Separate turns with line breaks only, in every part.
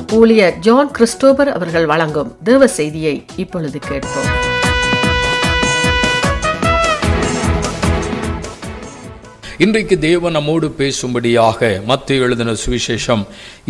ஊழியர் John Christopher அவர்கள் வழங்கும் தேவ செய்தியை இப்பொழுது கேட்போம்.
இன்றைக்கு தேவன் நம்மோடு பேசும்படியாக மத்தேயு எழுதின சுவிசேஷம்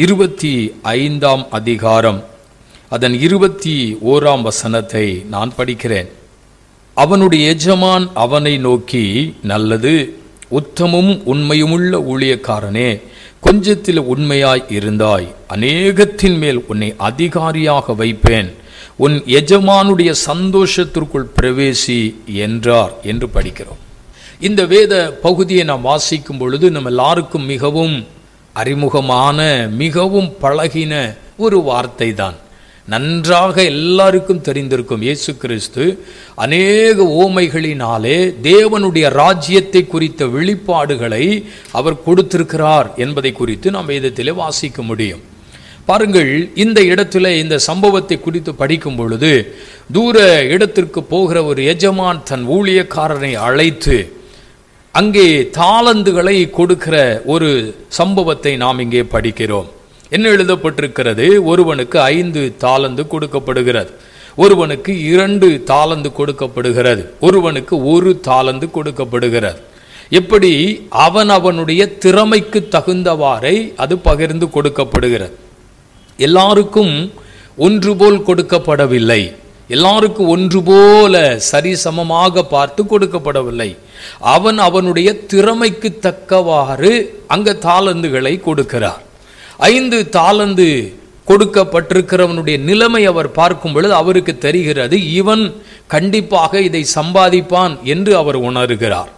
25ஆம் அதிகாரம் அதன் 21ஆம் வசனத்தை நான் படிக்கிறேன். அவனுடைய எஜமான் அவனை நோக்கி, நல்லது, உத்தமும் உண்மையுமுள்ள ஊழியக்காரனே, கொஞ்சத்தில் உண்மையாய் இருந்தாய், அநேகத்தின் மேல் உன்னை அதிகாரியாக வைப்பேன், உன் எஜமானுடைய சந்தோஷத்திற்குள் பிரவேசி என்றார் என்று படிக்கிறோம். இந்த வேத பகுதியை நாம் வாசிக்கும் பொழுது நம்ம எல்லாருக்கும் மிகவும் அறிமுகமான, மிகவும் பழகின ஒரு வார்த்தை தான். நன்றாக எல்லாருக்கும் தெரிந்திருக்கும். இயேசு கிறிஸ்து அநேக ஓமைகளினாலே தேவனுடைய ராஜ்யத்தை குறித்த வெளிப்பாடுகளை அவர் கொடுத்திருக்கிறார் என்பதை குறித்து நாம் வேதத்திலே வாசிக்க முடியும். பாருங்கள், இந்த இடத்துல இந்த சம்பவத்தை குறித்து படிக்கும் பொழுது தூர இடத்திற்கு போகிற ஒரு எஜமான் தன் ஊழியக்காரனை அழைத்து அங்கே தாலந்துகளை கொடுக்கிற ஒரு சம்பவத்தை நாம் இங்கே படிக்கிறோம். என்ன எழுதப்பட்டிருக்கிறது? ஒருவனுக்கு 5 தாலந்து கொடுக்கப்படுகிறது, ஒருவனுக்கு 2 தாலந்து கொடுக்கப்படுகிறது, ஒருவனுக்கு 1 தாலந்து கொடுக்கப்படுகிறது. எப்படி? அவனுடைய திறமைக்கு தகுந்தவாறை அது பகிர்ந்து கொடுக்கப்படுகிறது. எல்லாருக்கும் ஒன்று போல் கொடுக்கப்படவில்லை, எல்லாருக்கும் ஒன்று போல சரிசமமாக பார்த்து கொடுக்கப்படவில்லை. அவனுடைய திறமைக்கு தக்கவாறு அங்க தாலந்துகளை கொடுக்கிறார். 5 தாலந்து கொடுக்கப்பட்டிருக்கிறவனுடைய நிலைமை அவர் பார்க்கும் பொழுது அவருக்கு தெரிகிறது, இவன் கண்டிப்பாக இதை சம்பாதிப்பான் என்று அவர் உணர்கிறார்.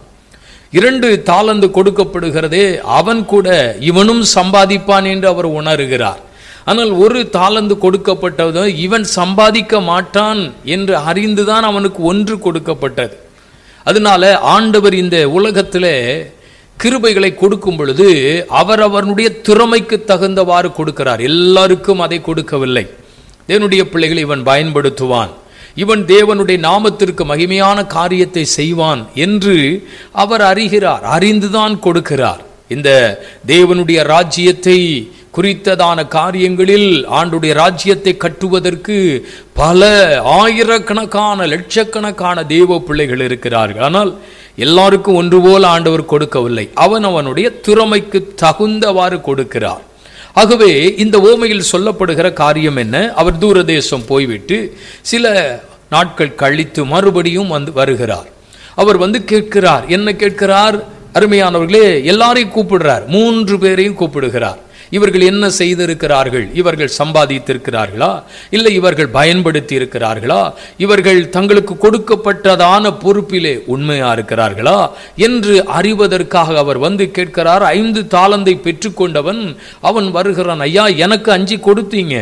2 தாலந்து கொடுக்கப்படுகிறதே, அவன் கூட இவனும் சம்பாதிப்பான் என்று அவர் உணர்கிறார். ஆனால் 1 தாலந்து கொடுக்கப்பட்டது, இவன் சம்பாதிக்க மாட்டான் என்று அறிந்துதான் அவனுக்கு 1 கொடுக்கப்பட்டது. அதனால ஆண்டவர் இந்த உலகத்திலே கிருபைகளை கொடுக்கும் பொழுது அவரவனுடைய திறமைக்கு தகுந்தவாறு கொடுக்கிறார். எல்லாருக்கும் அதை கொடுக்கவில்லை. தேவனுடைய பிள்ளைகளை இவன் பயன்படுத்துவான், இவன் தேவனுடைய நாமத்திற்கு மகிமையான காரியத்தை செய்வான் என்று அவர் அறிகிறார், அறிந்துதான் கொடுக்கிறார். இந்த தேவனுடைய ராஜ்யத்தை குறித்ததான காரியங்களில், ஆண்டுடைய ராஜ்யத்தை கட்டுவதற்கு பல ஆயிரக்கணக்கான லட்சக்கணக்கான தேவ பிள்ளைகள் இருக்கிறார்கள். ஆனால் எல்லாருக்கும் ஒன்று போல ஆண்டவர் கொடுக்கவில்லை, அவனுடைய திறமைக்கு தகுந்தவாறு கொடுக்கிறார். ஆகவே இந்த ஓமையில் சொல்லப்படுகிற காரியம் என்ன? அவர் தூரதேசம் போய்விட்டு சில நாட்கள் கழித்து மறுபடியும் வருகிறார். அவர் கேட்கிறார். என்ன கேட்கிறார்? அருமையானவர்களே, எல்லாரையும் கூப்பிடுறார், 3 பேரையும் கூப்பிடுகிறார். இவர்கள் என்ன செய்திருக்கிறார்கள்? இவர்கள் சம்பாதித்திருக்கிறார்களா? இல்லை இவர்கள் பயன்படுத்தி இருக்கிறார்களா? இவர்கள் தங்களுக்கு கொடுக்கப்பட்டதான பொறுப்பிலே உண்மையா இருக்கிறார்களா என்று அறிவதற்காக அவர் கேட்கிறார். 5 தாலந்தை பெற்றுக்கொண்டவன் அவன் வருகிறான். ஐயா, எனக்கு 5 கொடுத்தீங்க,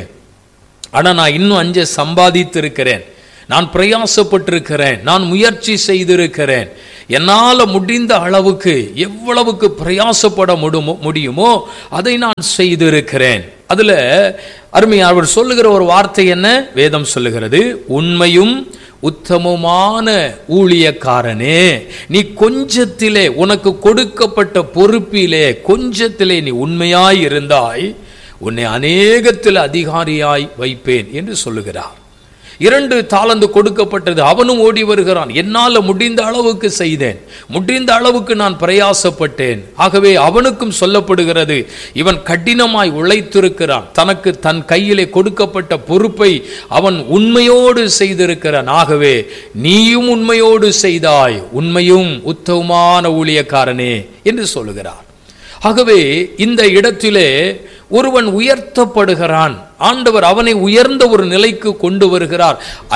ஆனா நான் இன்னும் 5 சம்பாதித்திருக்கிறேன், நான் பிரயாசப்பட்டிருக்கிறேன், நான் முயற்சி செய்திருக்கிறேன், என்னால் முடிந்த அளவுக்கு எவ்வளவுக்கு பிரயாசப்பட முடியுமோ அதை நான் செய்திருக்கிறேன். அதுல அருமையாக அவர் சொல்லுகிற ஒரு வார்த்தை என்ன? வேதம் சொல்லுகிறது, உண்மையும் உத்தமமான ஊழியக்காரனே, நீ கொஞ்சத்திலே, உனக்கு கொடுக்கப்பட்ட பொறுப்பிலே கொஞ்சத்திலே நீ உண்மையாய் இருந்தாய், உன்னை அநேகத்தில் அதிகாரியாய் வைப்பேன் என்று சொல்லுகிறார். 2 தாலந்து கொடுக்கப்பட்டது. அவனும் ஓடி வருகிறான். என்னால் முடிந்த அளவுக்கு செய்தேன், முடிந்த அளவுக்கு நான் பிரயாசப்பட்டேன். ஆகவே அவனுக்கும் சொல்லப்படுகிறது, இவன் கடினமாய் உழைத்திருக்கிறான், தனக்கு தன் கையிலே கொடுக்கப்பட்ட பொறுப்பை அவன் உண்மையோடு செய்திருக்கிறான். ஆகவே நீயும் உண்மையோடு செய்தாய், உண்மையும் உத்தமமான ஊழியக்காரனே என்று சொல்லுகிறார். ஆகவே இந்த இடத்திலே ஒருவன் உயர்த்தப்படுகிறான். ஆண்டவர் அவனை உயர்ந்த ஒரு நிலைக்கு கொண்டு வருகிறார்.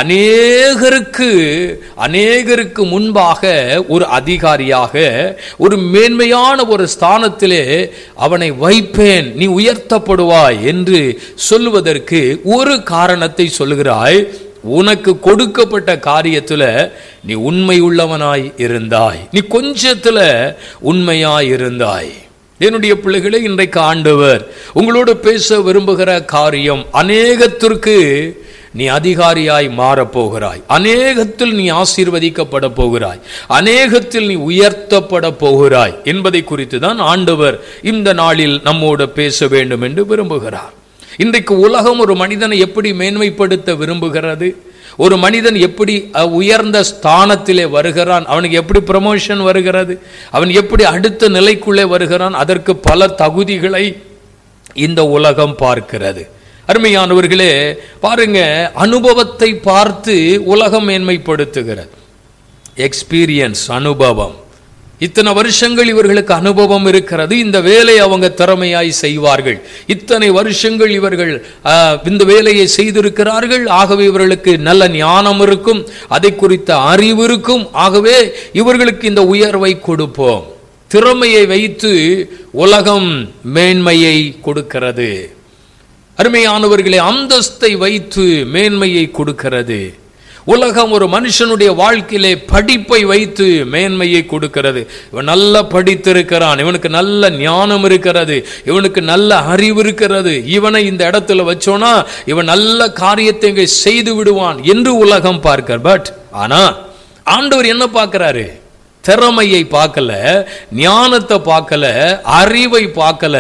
அநேகருக்கு முன்பாக ஒரு அதிகாரியாக, ஒரு மேன்மையான ஒரு ஸ்தானத்திலே அவனை வைப்பேன், நீ உயர்த்தப்படுவாய் என்று சொல்லுவதற்கு ஒரு காரணத்தை சொல்லுகிறாய். உனக்கு கொடுக்கப்பட்ட காரியத்தில் நீ உண்மை உள்ளவனாய் இருந்தாய், நீ கொஞ்சத்துல உண்மையாய் இருந்தாய். என்னுடைய பிள்ளைகளே, இன்றைக்கு ஆண்டவர் உங்களோடு பேச விரும்புகிற காரியம், அநேகத்திற்கு நீ அதிகாரியாய் மாறப்போகிறாய், அநேகத்தில் நீ ஆசீர்வதிக்கப்பட போகிறாய், அநேகத்தில் நீ உயர்த்தப்பட போகிறாய் என்பதை குறித்து தான் ஆண்டவர் இந்த நாளில் நம்மோடு பேச வேண்டும் என்று விரும்புகிறார். இன்றைக்கு உலகம் ஒரு மனிதனை எப்படி மேன்மைப்படுத்த விரும்புகிறது, ஒரு மனிதன் எப்படி உயர்ந்த ஸ்தானத்திலே வருகிறான், அவனுக்கு எப்படி ப்ரமோஷன் வருகிறது, அவன் எப்படி அடுத்த நிலைக்குள்ளே வருகிறான், அதற்கு பல தகுதிகளை இந்த உலகம் பார்க்கிறது. அருமையானவர்களே, பாருங்க, அனுபவத்தை பார்த்து உலகம் மேன்மைப்படுத்துகிறது. எக்ஸ்பீரியன்ஸ், அனுபவம். இத்தனை வருஷங்கள் இவர்களுக்கு அனுபவம் இருக்கிறது, இந்த வேலையை அவங்க திறமையாய் செய்வார்கள், இத்தனை வருஷங்கள் இவர்கள் இந்த வேலையை செய்திருக்கிறார்கள், ஆகவே இவர்களுக்கு நல்ல ஞானம் இருக்கும், அதை குறித்த அறிவு இருக்கும், ஆகவே இவர்களுக்கு இந்த உயர்வை கொடுப்போம். திறமையை வைத்து உலகம் மேன்மையை கொடுக்கிறது. அருமையானவர்களே, அந்தஸ்தை வைத்து மேன்மையை கொடுக்கிறது. உலகம் ஒரு மனுஷனுடைய வாழ்க்கையிலே படிப்பை வைத்து மேன்மையை கொடுக்கிறது. இவன் நல்லா படித்திருக்கிறான், இவனுக்கு நல்ல ஞானம் இருக்கிறது, இவனுக்கு நல்ல அறிவு இருக்கிறது, இவனை இந்த இடத்துல வச்சோனா இவன் நல்ல காரியத்தை இங்கே செய்து விடுவான் என்று உலகம் பார்க்க. பட் ஆனா ஆண்டவர் என்ன பார்க்கிறாரு? திறமையை பார்க்கல, ஞானத்தை பார்க்கல, அறிவை பார்க்கல,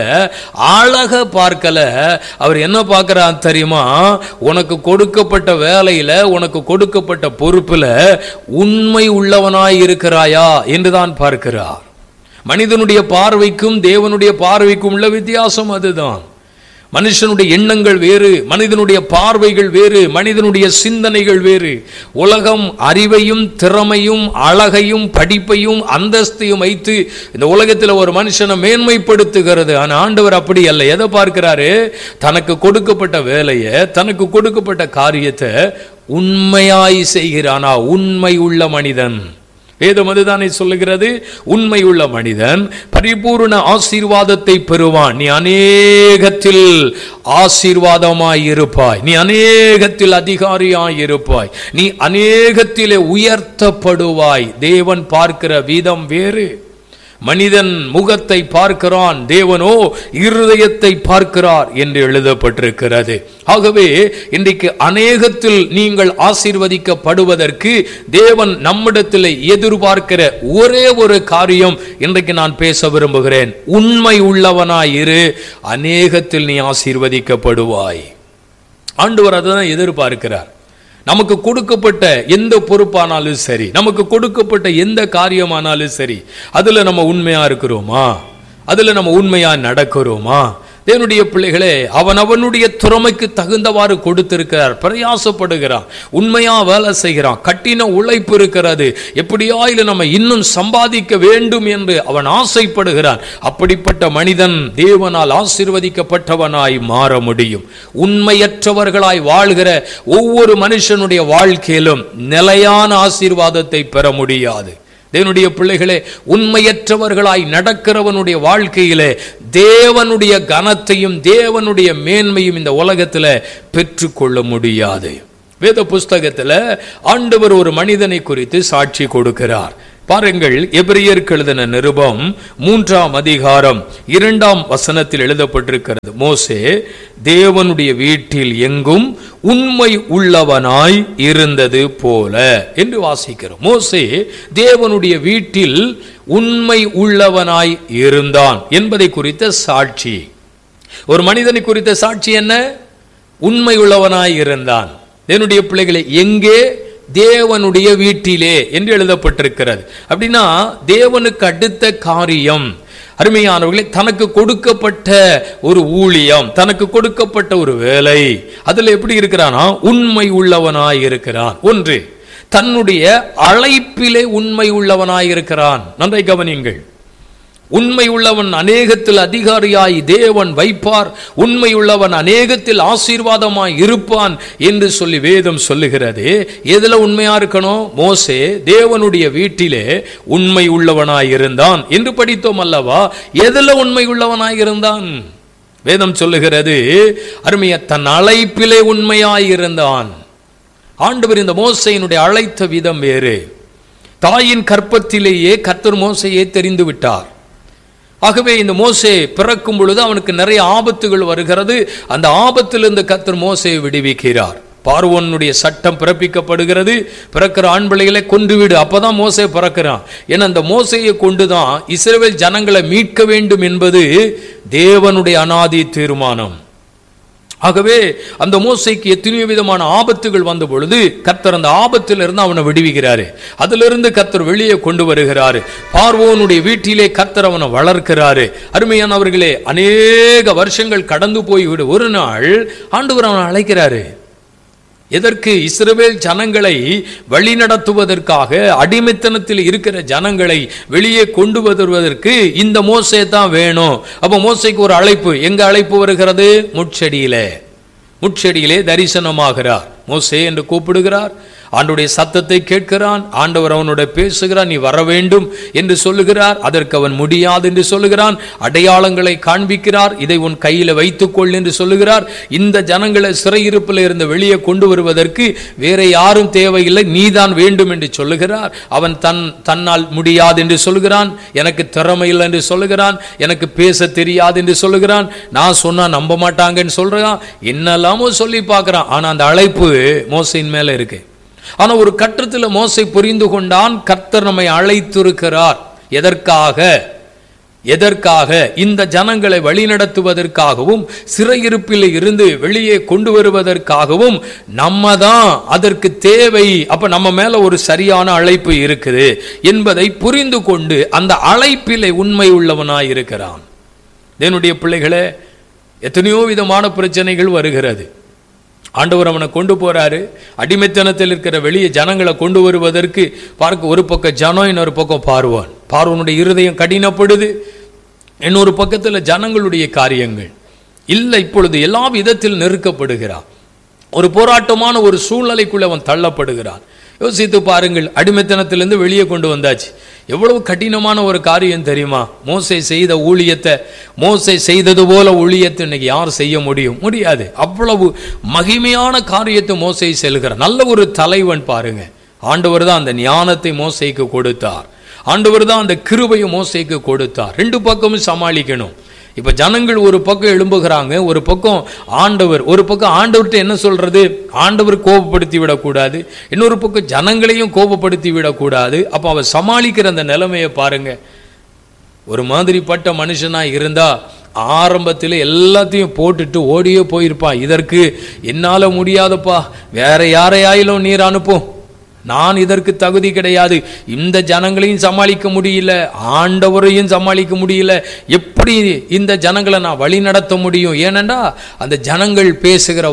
அழக பார்க்கல. அவர் என்ன பார்க்கிறார் தெரியுமா? உனக்கு கொடுக்கப்பட்ட வேலையில, உனக்கு கொடுக்கப்பட்ட பொறுப்புல உண்மை உள்ளவனாய் இருக்கிறாயா என்றுதான் பார்க்கிறார். மனிதனுடைய பார்வைக்கும் தேவனுடைய பார்வைக்கும் உள்ள வித்தியாசம் அதுதான். மனுஷனுடைய எண்ணங்கள் வேறு, மனிதனுடைய பார்வைகள் வேறு, மனிதனுடைய சிந்தனைகள் வேறு. உலகம் அறிவையும் திறமையும் அழகையும் படிப்பையும் அந்தஸ்தையும் வைத்து இந்த உலகத்தில் ஒரு மனுஷனை மேன்மைப்படுத்துகிறது. ஆனால் ஆண்டவர் அப்படி அல்ல. எதை பார்க்கிறாரு? தனக்கு கொடுக்கப்பட்ட வேலையை, தனக்கு கொடுக்கப்பட்ட காரியத்தை உண்மையாய் செய்கிறானா உண்மை உள்ள மனிதன். வேதம் அதுதானே சொல்லுகிறது. உண்மை உள்ள மனிதன் பரிபூர்ண ஆசீர்வாதத்தை பெறுவான். நீ அநேகத்தில் ஆசீர்வாதமாய் இருப்பாய், நீ அநேகத்தில் அதிகாரியாய் இருப்பாய், நீ அநேகத்திலே உயர்த்தப்படுவாய். தேவன் பார்க்கிற விதம் வேறு. மனிதன் முகத்தை பார்க்கிறான், தேவனோ இருதயத்தை பார்க்கிறார் என்று எழுதப்பட்டிருக்கிறது. ஆகவே இன்றைக்கு அநேகத்தில் நீங்கள் ஆசீர்வதிக்கப்படுவதற்கு தேவன் நம்மிடத்தில் எதிர்பார்க்கிற ஒரே ஒரு காரியம் இன்றைக்கு நான் பேச விரும்புகிறேன். உண்மை உள்ளவனாயிரு, அநேகத்தில் நீ ஆசீர்வதிக்கப்படுவாய். ஆண்டவர் அதுதான் எதிர்பார்க்கிறார். நமக்கு கொடுக்கப்பட்ட எந்த பொறுப்பானாலும் சரி, நமக்கு கொடுக்கப்பட்ட எந்த காரியமானாலும் சரி, அதுல நம்ம உண்மையா இருக்கிறோமா, அதுல நம்ம உண்மையா நடக்கிறோமா? தேவனுடைய பிள்ளைகளே, அவனுடைய திறமைக்கு தகுந்தவாறு கொடுத்திருக்கிறார், பிரயாசப்படுகிறான், உண்மையா வேலை செய்கிறான், கட்டின உழைப்பு இருக்கிறது, எப்படியாயிலும் நம்ம இன்னும் சம்பாதிக்க வேண்டும் என்று அவன் ஆசைப்படுகிறான். அப்படிப்பட்ட மனிதன் தேவனால் ஆசீர்வதிக்கப்பட்டவனாய் மாற முடியும். உண்மையற்றவர்களாய் வாழ்கிற ஒவ்வொரு மனுஷனுடைய வாழ்க்கையிலும் நிலையான ஆசீர்வாதத்தை பெற முடியாது. தேவனுடைய பிள்ளைகளே, உண்மையற்றவர்களாய் நடக்கிறவனுடைய வாழ்க்கையிலே தேவனுடைய கனத்தையும் தேவனுடைய மேன்மையும் இந்த உலகத்தில் பெற்றுக்கொள்ள முடியாது. வேத புஸ்தகத்தில் ஆண்டவர் ஒரு மனிதனை குறித்து சாட்சி கொடுக்கிறார். பாருங்கள், எபிரேயருக்கு எழுதின நிருபம் 3ஆம் அதிகாரம் 2ஆம் வசனத்தில் எழுதப்பட்டிருக்கிறது. மோசே தேவனுடைய வீட்டில் எங்கும் உண்மை உள்ளவனாய் இருந்தது போல என்று வாசிக்கிறோம். மோசே தேவனுடைய வீட்டில் உண்மை உள்ளவனாய் இருந்தான் என்பதை குறித்த சாட்சி. ஒரு மனிதனை குறித்த சாட்சி என்ன? உண்மை உள்ளவனாய் இருந்தான். தேவனுடைய பிள்ளைகளை, எங்கே? தேவனுடைய வீட்டிலே என்று எழுதப்பட்டிருக்கிறது. அப்படின்னா தேவனுக்கு அடுத்த காரியம். அருமையானவர்களே, தனக்கு கொடுக்கப்பட்ட ஒரு ஊழியம், தனக்கு கொடுக்கப்பட்ட ஒரு வேலை, அதுல எப்படி இருக்கிறானா? உண்மை உள்ளவனாய் இருக்கிறான். ஒன்று, தன்னுடைய அழைப்பிலே உண்மை உள்ளவனாய் இருக்கிறான். நன்றாய் கவனியுங்கள். உண்மை உள்ளவன் அநேகத்தில் அதிகாரியாய் தேவன் வைப்பார், உண்மை உள்ளவன் அநேகத்தில் ஆசீர்வாதமாய் இருப்பான் என்று சொல்லி வேதம் சொல்லுகிறது. எதுல உண்மையா இருக்கணும்? மோசே தேவனுடைய வீட்டிலே உண்மை உள்ளவனாய் இருந்தான் என்று படித்தோம் அல்லவா? எதுல உண்மை உள்ளவனாய் இருந்தான்? வேதம் சொல்லுகிறது, அருமையா, தன் அழைப்பிலே உண்மையாய் இருந்தான். ஆண்டவர் இந்த மோசேயினுடைய அழைத்த விதம் வேறு. தாயின் கற்பத்திலேயே கர்த்தர் மோசேயை தெரிந்து விட்டார். ஆகவே இந்த மோசே பிறக்கும் பொழுது அவனுக்கு நிறைய ஆபத்துகள் வருகிறது. அந்த ஆபத்திலிருந்து கர்த்தர் மோசேயை விடுவிக்கிறார். பார்வோனுடைய சட்டம் பிறப்பிக்கப்படுகிறது, பிறக்கிற ஆண் பிள்ளைகளை கொன்றுவிடு. அப்பதான் மோசே பிறக்கிறான். ஏன்னா அந்த மோசையை கொண்டுதான் இஸ்ரவேல் ஜனங்களை மீட்க வேண்டும் என்பது தேவனுடைய அநாதி தீர்மானம். ஆகவே அந்த மோசைக்கு எத்தனையோ விதமான ஆபத்துகள் வந்த பொழுது கர்த்தர் அந்த ஆபத்திலிருந்து அவனை விடுவிக்கிறாரு. அதிலிருந்து கர்த்தர் வெளியே கொண்டு வருகிறாரு. பார்வோனுடைய வீட்டிலே கர்த்தர் அவனை வளர்க்கிறாரு. அருமையானவர்களே, அநேக வருஷங்கள் கடந்து போய்விடு. ஒரு நாள் ஆண்டவர் அவனை அழைக்கிறாரு. எதற்கு? இஸ்ரவேல் ஜனங்களை வழிநடத்துவதற்காக, அடிமைத்தனத்தில் இருக்கிற ஜனங்களை வெளியே கொண்டு வருவதற்கு இந்த மோசே தான் வேணும். அப்ப மோசைக்கு ஒரு அழைப்பு. எங்க அழைப்பு வருகிறது? முட்செடியிலே தரிசனமாகிறார். மோசே என்று கூப்பிடுகிறார். ஆண்டவருடைய சத்தத்தை கேட்கிறான். ஆண்டவர் அவனோட பேசுகிறார். நீ வர வேண்டும் என்று சொல்லுகிறார். அதற்கு அவன் முடியாது என்று சொல்லுகிறான். அடையாளங்களை காண்பிக்கிறார். இதை உன் கையில் வைத்துக்கொள் என்று சொல்லுகிறார். இந்த ஜனங்களை சிறையிருப்பில் இருந்து வெளியே கொண்டு வருவதற்கு வேற யாரும் தேவையில்லை, நீதான் வேண்டும் என்று சொல்லுகிறார். அவன் தன்னால் முடியாது என்று சொல்லுகிறான். எனக்கு திறமை இல்லை என்று சொல்லுகிறான். எனக்கு பேச தெரியாது என்று சொல்லுகிறான். நான் சொன்னா நம்ப மாட்டாங்கன்னு சொல்றான். என்னெல்லாமோ சொல்லி பார்க்கிறான். ஆனா அந்த அழைப்பு மோசையின் மேல இருக்கு. ஆனா ஒரு கட்டத்தில் மோசை புரிந்து கொண்டான், கர்த்தர் நம்மை அழைத்திருக்கிறார். எதற்காக? இந்த ஜனங்களை வழிநடத்துவதற்காகவும் சிறையிருப்பில் இருந்து வெளியே கொண்டு வருவதற்காகவும் நம்ம தான் அதற்கு தேவை. அப்ப நம்ம மேல ஒரு சரியான அழைப்பு இருக்குது என்பதை புரிந்து கொண்டு அந்த அழைப்பிலே உண்மை உள்ளவனாய் இருக்கிறான். என்னுடைய பிள்ளைகளே, எத்தனையோ விதமான பிரச்சனைகள் வருகிறது. ஆண்டவர் அவனை கொண்டு போறாரு. அடிமைத்தனத்தில் இருக்கிற வெளியே ஜனங்களை கொண்டு வருவதற்கு பார்க்க ஒரு பக்கம் ஜனம், இன்னொரு பக்கம் பார்வோனுடைய இருதயம் கடினப்படுது. இன்னொரு பக்கத்தில் ஜனங்களுடைய காரியங்கள் இல்லை. இப்பொழுது எல்லா விதத்தில் நெருக்கப்படுகிறான். ஒரு போராட்டமான ஒரு சூழ்நிலைக்குள்ள அவன் தள்ளப்படுகிறான். யோசித்து பாருங்கள், அடிமைத்தனத்திலிருந்து வெளியே கொண்டு வந்தாச்சு. எவ்வளவு கடினமான ஒரு காரியம் தெரியுமா? மோசே செய்த ஊழியத்தை, மோசே செய்தது போல ஊழியத்தை இன்னைக்கு யார் செய்ய முடியாது. அவ்வளவு மகிமையான காரியத்தை மோசே செல்கிறார். நல்ல ஒரு தலைவன் பாருங்க. ஆண்டவர் தான் அந்த ஞானத்தை மோசேக்கு கொடுத்தார். ஆண்டவர் தான் அந்த கிருபையை மோசேக்கு கொடுத்தார். ரெண்டு பக்கமும் சமாளிக்கணும். இப்ப ஜனங்கள் ஒரு பக்கம் எழும்புகிறாங்க, ஒரு பக்கம் ஆண்டவர். ஒரு பக்கம் ஆண்டவர்கிட்ட என்ன சொல்றது? ஆண்டவர் கோபப்படுத்தி விடக்கூடாது, இன்னொரு பக்கம் ஜனங்களையும் கோபப்படுத்தி விடக்கூடாது. அப்ப அவர் சமாளிக்கிற அந்த நிலைமையை பாருங்க. ஒரு மாதிரிப்பட்ட மனுஷனா இருந்தா ஆரம்பத்தில் எல்லாத்தையும் போட்டுட்டு ஓடியே போயிருப்பான். இதற்கு என்னால முடியாதப்பா, வேற யாரையாயிலும் நீர் அனுப்பும், நான் இதற்கு தகுதி கிடையாது, இந்த ஜனங்களையும் சமாளிக்க முடியல, ஆண்டவரையும் சமாளிக்க முடியல, எப்படி இந்த ஜனங்களை நான் வழி நடத்த முடியும்? ஏனென்றா அந்த ஜனங்கள் பேசுகிற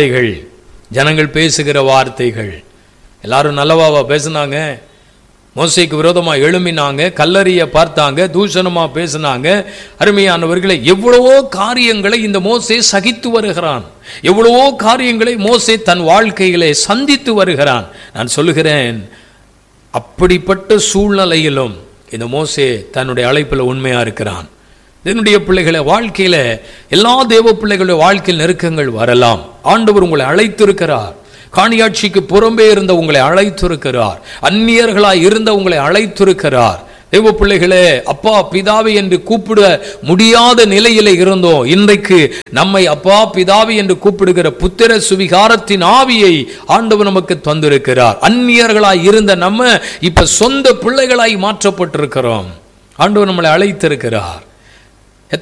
வார்த்தைகள் எல்லாரும் நல்லவாவா பேசினாங்க. மோசேக்கு விரோதமாக எழும்பினாங்க, கல்லறிய பார்த்தாங்க, தூஷணமா பேசினாங்க. அருமையானவர்களை, எவ்வளவோ காரியங்களை இந்த மோசே சகித்து வருகிறான். எவ்வளவோ காரியங்களை மோசே தன் வாழ்க்கையிலே சந்தித்து வருகிறான். நான் சொல்லுகிறேன், அப்படிப்பட்ட சூழ்நிலையிலும் இந்த மோசே தன்னுடைய அழைப்பில் உண்மையா இருக்கிறான். என்னுடைய பிள்ளைகளை, வாழ்க்கையில எல்லா தேவ பிள்ளைகளுடைய வாழ்க்கையில் நெருக்கங்கள் வரலாம். ஆண்டவர் உங்களை அழைத்திருக்கிறார். காணியாட்சிக்கு புறம்பே இருந்த உங்களை அழைத்திருக்கிறார். அந்நியர்களாய் இருந்த உங்களை அழைத்திருக்கிறார். தேவ பிள்ளைகளே, அப்பா பிதாவை என்று கூப்பிட முடியாத நிலையில இருந்தோம். இன்றைக்கு நம்மை அப்பா பிதாவை என்று கூப்பிடுகிற புத்திர சுவிகாரத்தின் ஆவியை ஆண்டவர் நமக்கு தந்திருக்கிறார். அந்நியர்களாய் இருந்த நம்ம இப்ப சொந்த பிள்ளைகளாய் மாற்றப்பட்டிருக்கிறோம். ஆண்டவர் நம்மளை அழைத்திருக்கிறார்.